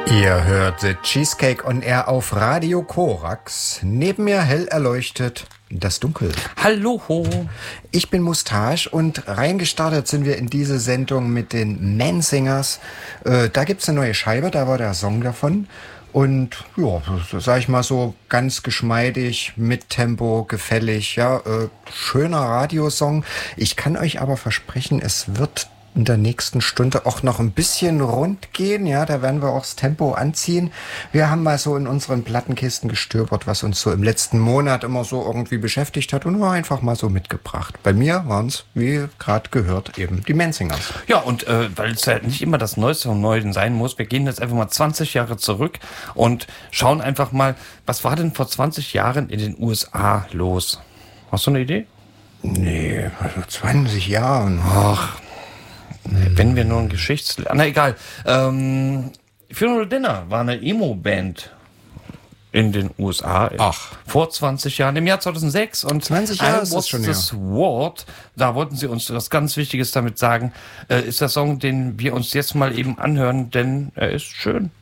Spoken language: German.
Ihr hört The Cheesecake on Air auf Radio Korax. Neben mir hell erleuchtet das Dunkel. Hallo. Ich bin Mustache und reingestartet sind wir in diese Sendung mit den Mansingers. Da gibt's eine neue Scheibe, da war der Song davon. Und ja, sag ich mal so, ganz geschmeidig, mit Tempo, gefällig, ja, schöner Radiosong. Ich kann euch aber versprechen, es wird in der nächsten Stunde auch noch ein bisschen rund gehen, ja, da werden wir auch das Tempo anziehen. Wir haben mal so in unseren Plattenkisten gestöbert, was uns so im letzten Monat immer so irgendwie beschäftigt hat und nur einfach mal so mitgebracht. Bei mir waren es, wie gerade gehört, eben die Mansingers. Ja, und weil es ja nicht immer das Neueste vom Neuen sein muss, wir gehen jetzt einfach mal 20 Jahre zurück und schauen einfach mal, was war denn vor 20 Jahren in den USA los? Hast du eine Idee? Nee, also 20 Jahren. Ach, wenn wir nur ein Na egal. Funeral Dinner war eine Emo-Band in den USA. Ach. Vor 20 Jahren, im Jahr 2006. Und 20 Jahre ist I das Was schon This Word, da wollten sie uns was ganz Wichtiges damit sagen, ist der Song, den wir uns jetzt mal eben anhören, denn er ist schön.